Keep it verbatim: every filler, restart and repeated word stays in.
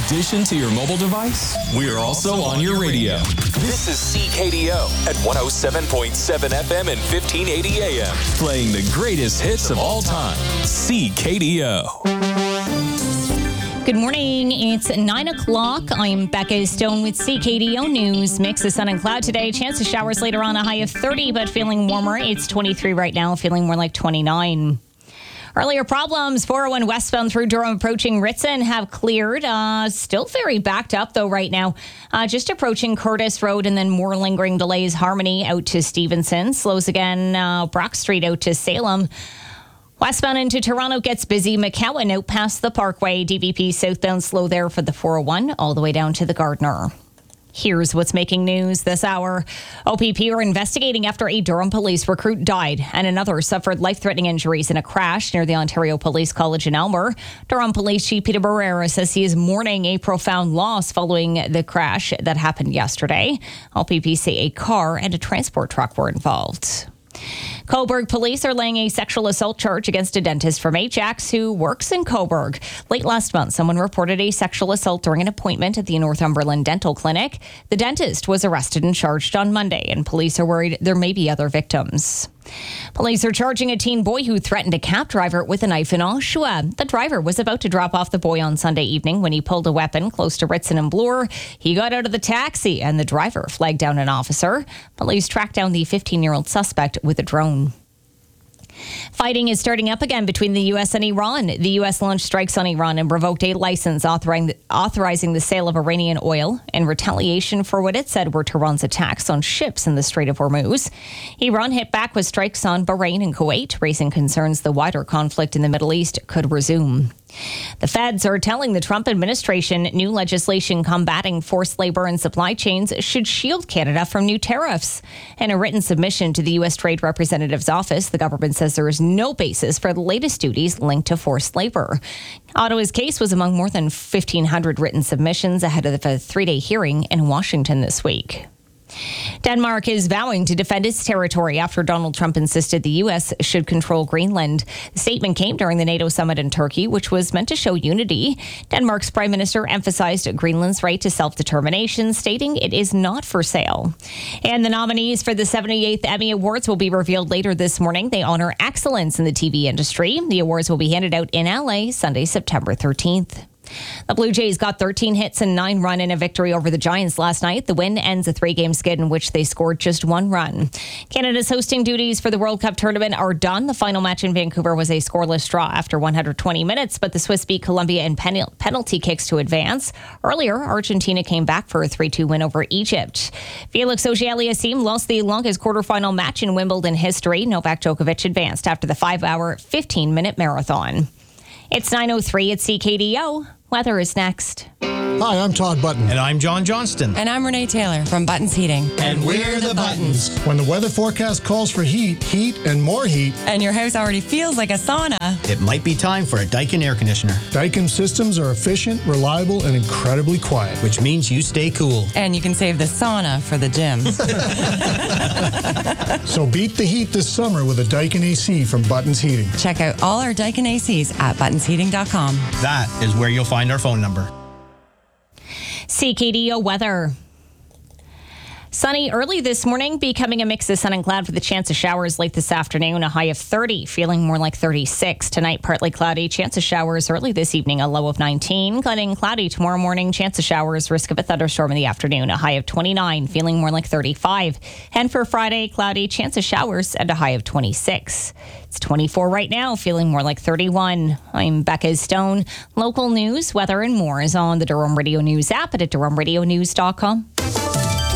addition to your mobile device, we're also on your radio. This is C K D O at one oh seven point seven F M and fifteen eighty A M. Playing the greatest hits of all time. C K D O. Good morning. It's nine o'clock. I'm Becca Stone with C K D O News. Mix of sun and cloud today. Chance of showers later on, a high of thirty, but feeling warmer. It's twenty-three right now, feeling more like twenty-nine. Earlier problems, four oh one westbound through Durham approaching Ritson have cleared. Uh, still very backed up, though, right now. Uh, just approaching Curtis Road and then more lingering delays. Harmony out to Stevenson. Slows again, uh, Brock Street out to Salem. Westbound into Toronto gets busy. McCowan out past the Parkway. D V P southbound slow there for the four oh one all the way down to the Gardner. Here's what's making news this hour. O P P are investigating after a Durham police recruit died and another suffered life-threatening injuries in a crash near the Ontario Police College in Elmer. Durham Police Chief Peter Barrera says he is mourning a profound loss following the crash that happened yesterday. O P P say a car and a transport truck were involved. Cobourg police are laying a sexual assault charge against a dentist from Ajax who works in Cobourg. Late last month, someone reported a sexual assault during an appointment at the Northumberland Dental Clinic. The dentist was arrested and charged on Monday, and police are worried there may be other victims. Police are charging a teen boy who threatened a cab driver with a knife in Oshawa. The driver was about to drop off the boy on Sunday evening when he pulled a weapon close to Ritson and Bloor. He got out of the taxi and the driver flagged down an officer. Police tracked down the fifteen-year-old suspect with a drone. Fighting is starting up again between the U S and Iran. The U S launched strikes on Iran and revoked a license authorizing the sale of Iranian oil in retaliation for what it said were Tehran's attacks on ships in the Strait of Hormuz. Iran hit back with strikes on Bahrain and Kuwait, raising concerns the wider conflict in the Middle East could resume. The feds are telling the Trump administration new legislation combating forced labor and supply chains should shield Canada from new tariffs. In a written submission to the U S Trade Representative's office, the government says there is no basis for the latest duties linked to forced labor. Ottawa's case was among more than fifteen hundred written submissions ahead of a three-day hearing in Washington this week. Denmark is vowing to defend its territory after Donald Trump insisted the U S should control Greenland. The statement came during the NATO summit in Turkey, which was meant to show unity. Denmark's prime minister emphasized Greenland's right to self-determination, stating it is not for sale. And the nominees for the seventy-eighth Emmy Awards will be revealed later this morning. They honor excellence in the T V industry. The awards will be handed out in L A Sunday, September thirteenth. The Blue Jays got thirteen hits and nine run in a victory over the Giants last night. The win ends a three-game skid in which they scored just one run. Canada's hosting duties for the World Cup tournament are done. The final match in Vancouver was a scoreless draw after one hundred twenty minutes, but the Swiss beat Colombia in pen- penalty kicks to advance. Earlier, Argentina came back for a three two win over Egypt. Felix Auger-Aliassime lost the longest quarterfinal match in Wimbledon history. Novak Djokovic advanced after the five-hour, fifteen-minute marathon. It's nine oh three at C K D O. Weather is next. Hi, I'm Todd Button. And I'm John Johnston. And I'm Renee Taylor from Buttons Heating. And we're the Buttons. When the weather forecast calls for heat, heat, and more heat, and your house already feels like a sauna, it might be time for a Daikin air conditioner. Daikin systems are efficient, reliable, and incredibly quiet. Which means you stay cool. And you can save the sauna for the gym. So beat the heat this summer with a Daikin A C from Buttons Heating. Check out all our Daikin A Cs at buttons heating dot com. That is where you'll find our phone number. C K D O weather. Sunny early this morning, becoming a mix of sun and cloud with a chance of showers late this afternoon, a high of thirty, feeling more like thirty-six. Tonight, partly cloudy, chance of showers early this evening, a low of nineteen. Cloudy, cloudy tomorrow morning, chance of showers, risk of a thunderstorm in the afternoon, a high of twenty-nine, feeling more like thirty-five. And for Friday, cloudy, chance of showers and a high of twenty-six. It's twenty-four right now, feeling more like thirty-one. I'm Becca Stone. Local news, weather, and more is on the Durham Radio News app and at durham radio news dot com.